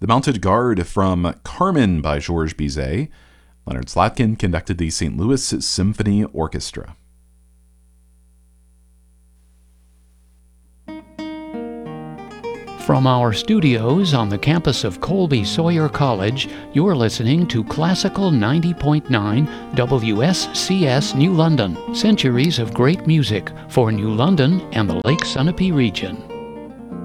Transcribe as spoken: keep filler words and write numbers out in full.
The Mounted Guard from Carmen by Georges Bizet. Leonard Slatkin conducted the Saint Louis Symphony Orchestra. From our studios on the campus of Colby Sawyer College, you're listening to Classical ninety point nine W S C S New London, centuries of great music for New London and the Lake Sunapee region.